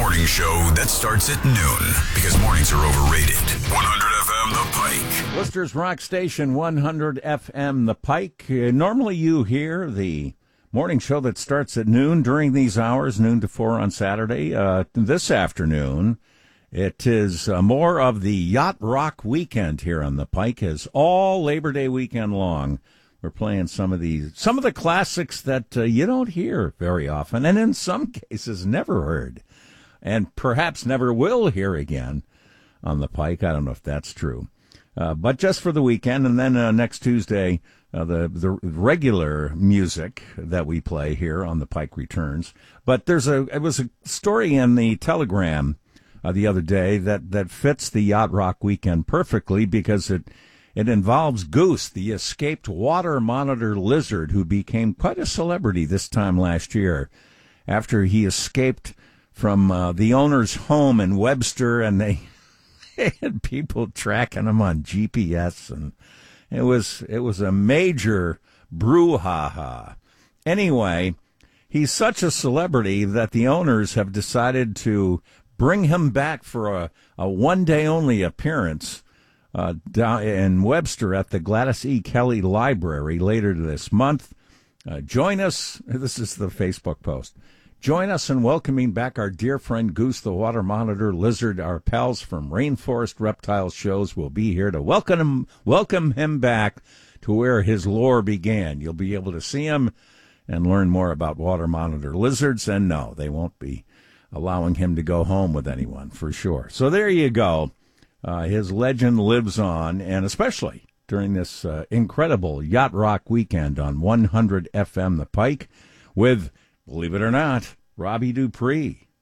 morning show that starts at noon because mornings are overrated. 100 FM The Pike. Worcester's Rock Station 100 FM The Pike. Normally you hear the morning show that starts at noon during these hours, noon to 4 on Saturday. This afternoon, it is more of the Yacht Rock weekend here on The Pike, as all Labor Day weekend long. We're playing some of the classics that you don't hear very often, and in some cases never heard, and perhaps never will hear again on the Pike. I don't know if that's true, but just for the weekend, and then next Tuesday, the regular music that we play here on the Pike returns. But it was a story in the Telegram the other day that fits the Yacht Rock weekend perfectly, because it involves Goose, the escaped water monitor lizard who became quite a celebrity this time last year after he escaped from the owner's home in Webster, and they had people tracking him on GPS, and it was a major brouhaha. Anyway, he's such a celebrity that the owners have decided to bring him back for a one-day-only appearance down in Webster at the Gladys E. Kelly Library later this month. Join us. This is the Facebook post. Join us in welcoming back our dear friend Goose, the water monitor lizard. Our pals from Rainforest Reptiles shows will be here to welcome him back to where his lore began. You'll be able to see him and learn more about water monitor lizards. And no, they won't be allowing him to go home with anyone, for sure. So there you go. His legend lives on, and especially during this incredible Yacht Rock weekend on 100 FM The Pike with, believe it or not, Robbie Dupree.